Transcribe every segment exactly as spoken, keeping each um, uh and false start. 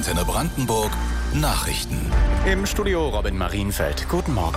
Antenne Brandenburg Nachrichten. Im Studio Robin Marienfeld. Guten Morgen.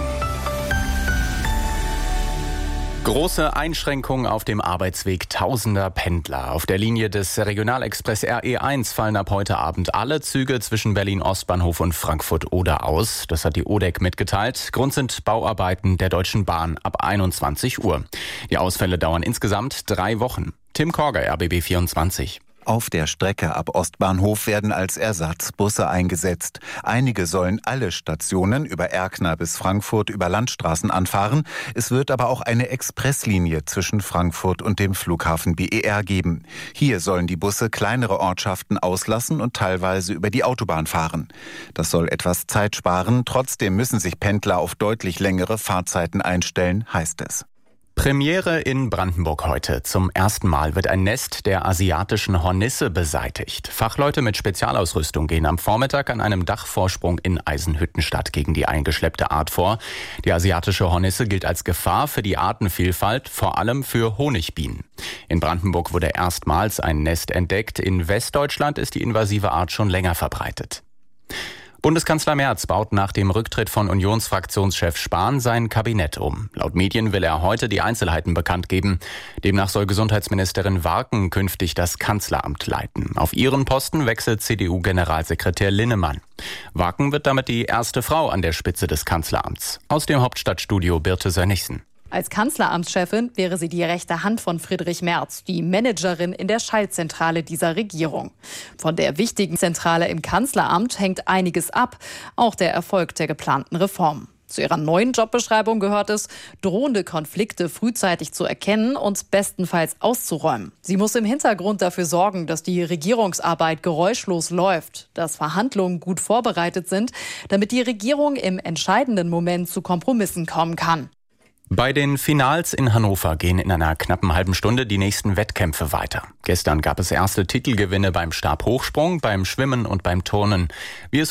Große Einschränkungen auf dem Arbeitsweg tausender Pendler. Auf der Linie des Regionalexpress R E eins fallen ab heute Abend alle Züge zwischen Berlin-Ostbahnhof und Frankfurt-Oder aus. Das hat die O D E C mitgeteilt. Grund sind Bauarbeiten der Deutschen Bahn ab einundzwanzig Uhr. Die Ausfälle dauern insgesamt drei Wochen. Tim Korger, R B B vierundzwanzig. Auf der Strecke ab Ostbahnhof werden als Ersatz Busse eingesetzt. Einige sollen alle Stationen über Erkner bis Frankfurt über Landstraßen anfahren. Es wird aber auch eine Expresslinie zwischen Frankfurt und dem Flughafen B E R geben. Hier sollen die Busse kleinere Ortschaften auslassen und teilweise über die Autobahn fahren. Das soll etwas Zeit sparen. Trotzdem müssen sich Pendler auf deutlich längere Fahrzeiten einstellen, heißt es. Premiere in Brandenburg heute. Zum ersten Mal wird ein Nest der asiatischen Hornisse beseitigt. Fachleute mit Spezialausrüstung gehen am Vormittag an einem Dachvorsprung in Eisenhüttenstadt gegen die eingeschleppte Art vor. Die asiatische Hornisse gilt als Gefahr für die Artenvielfalt, vor allem für Honigbienen. In Brandenburg wurde erstmals ein Nest entdeckt. In Westdeutschland ist die invasive Art schon länger verbreitet. Bundeskanzler Merz baut nach dem Rücktritt von Unionsfraktionschef Spahn sein Kabinett um. Laut Medien will er heute die Einzelheiten bekannt geben. Demnach soll Gesundheitsministerin Warken künftig das Kanzleramt leiten. Auf ihren Posten wechselt C D U-Generalsekretär Linnemann. Warken wird damit die erste Frau an der Spitze des Kanzleramts. Aus dem Hauptstadtstudio Birte Sönnigsen. Als Kanzleramtschefin wäre sie die rechte Hand von Friedrich Merz, die Managerin in der Schaltzentrale dieser Regierung. Von der wichtigen Zentrale im Kanzleramt hängt einiges ab, auch der Erfolg der geplanten Reform. Zu ihrer neuen Jobbeschreibung gehört es, drohende Konflikte frühzeitig zu erkennen und bestenfalls auszuräumen. Sie muss im Hintergrund dafür sorgen, dass die Regierungsarbeit geräuschlos läuft, dass Verhandlungen gut vorbereitet sind, damit die Regierung im entscheidenden Moment zu Kompromissen kommen kann. Bei den Finals in Hannover gehen in einer knappen halben Stunde die nächsten Wettkämpfe weiter. Gestern gab es erste Titelgewinne beim Stabhochsprung, beim Schwimmen und beim Turnen. Wie es